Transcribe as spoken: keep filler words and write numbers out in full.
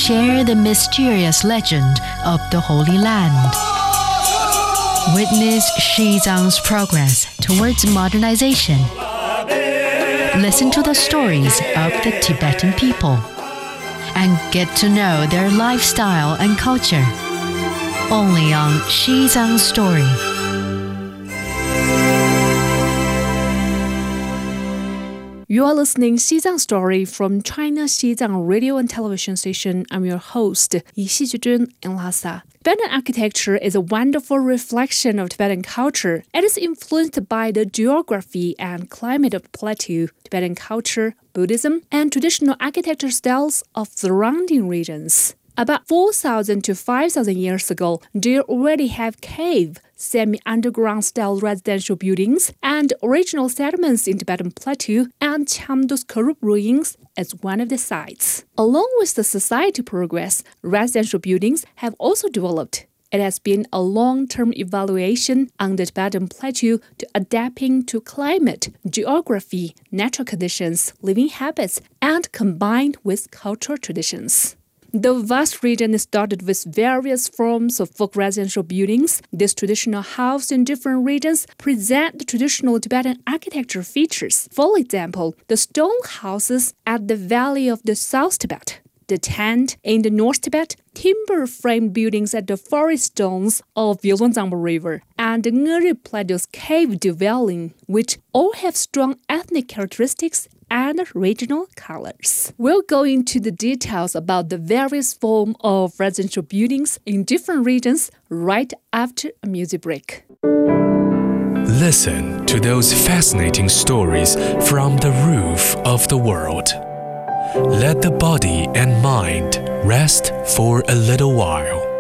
share the mysterious legend of the Holy Land. Witness Xizang's progress towards modernization. Listen to the stories of the Tibetan people and get to know their lifestyle and culture. Only on Xizang Story. You are listening Xizang Story from China Xizang Radio and Television Station. I'm your host, Yi Xijun in Lhasa. Tibetan architecture is a wonderful reflection of Tibetan culture. It is influenced by the geography and climate of the plateau, Tibetan culture, Buddhism, and traditional architecture styles of surrounding regions. About four thousand to five thousand years ago, they already have cave, semi-underground style residential buildings and original settlements in Tibetan Plateau and Chamdos Karup ruins as one of the sites. Along with the society progress, residential buildings have also developed. It has been a long-term evaluation on the Tibetan Plateau to adapting to climate, geography, natural conditions, living habits, and combined with cultural traditions. The vast region is dotted with various forms of folk residential buildings. These traditional houses in different regions present the traditional Tibetan architecture features. For example, the stone houses at the valley of the South Tibet, the tent in the North Tibet, timber-framed buildings at the forest stones of Yolonzangbo River, and the Ngeri Plateau's cave dwelling, which all have strong ethnic characteristics and regional colors. We'll go into the details about the various forms of residential buildings in different regions right after a music break. Listen to those fascinating stories from the roof of the world. Let the body and mind rest for a little while.